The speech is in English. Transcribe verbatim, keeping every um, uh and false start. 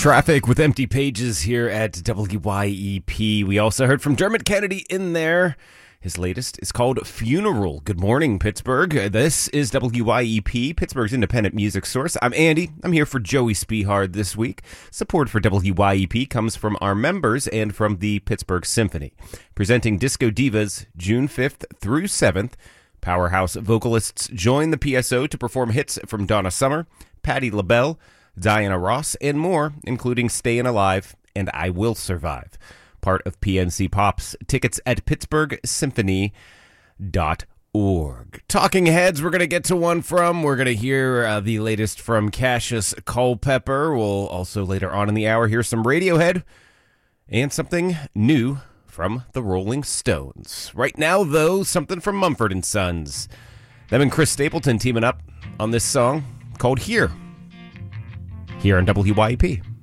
Traffic with Empty Pages here at W Y E P. We also heard from Dermot Kennedy in there. His latest is called Funeral. Good morning, Pittsburgh. This is W Y E P, Pittsburgh's independent music source. I'm Andy. I'm here for Joey Spehard this week. Support for W Y E P comes from our members and from the Pittsburgh Symphony. Presenting Disco Divas June fifth through seventh. Powerhouse vocalists join the P S O to perform hits from Donna Summer, Patti LaBelle, Diana Ross, and more, including Stayin' Alive and I Will Survive. Part of P N C Pops. Tickets at pittsburgh symphony dot org. Talking Heads, we're going to get to one from. We're going to hear uh, the latest from Cassius Culpepper. We'll also later on in the hour hear some Radiohead and something new from the Rolling Stones. Right now, though, something from Mumford and Sons. Them and Chris Stapleton teaming up on this song called Here. Here on W Y E P.